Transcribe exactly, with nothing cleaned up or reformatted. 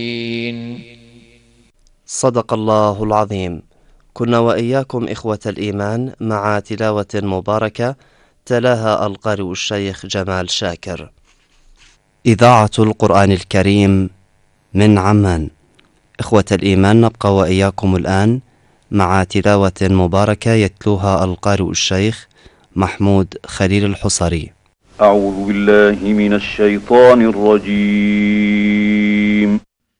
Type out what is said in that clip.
صدق الله العظيم. كنا وإياكم إخوة الإيمان مع تلاوة مباركة تلاها القارئ الشيخ جمال شاكر. إذاعة القرآن الكريم من عمان. إخوة الإيمان، نبقى وإياكم الآن مع تلاوة مباركة يتلوها القارئ الشيخ محمود خليل الحصري. أعوذ بالله من الشيطان الرجيم.